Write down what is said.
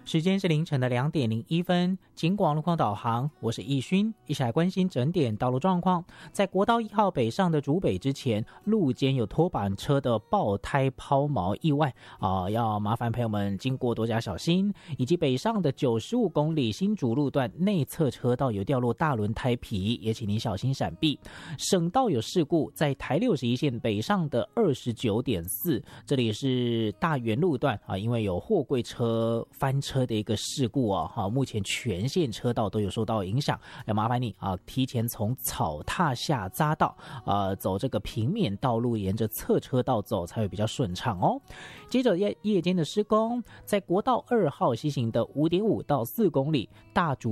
时间是凌晨的2:01，警广路况导航，我是易勋，一起来关心整点道路状况。在国道1号北上的竹北之前，路肩有拖板车的爆胎抛锚意外要麻烦朋友们经过多加小心。以及北上的95公里新竹路段内侧车道有掉落大轮胎皮，也请您小心闪避。省道有事故，在台61线北上的29.4，这里是大园路段因为有货柜车翻车的一个事故目前全线车道都有受到影响，要麻烦你提前从草踏下匝道走这个平面道路，沿着侧车道走才会比较顺畅哦。接着夜间的施工，在国道2号西行的5.5到4公里大竹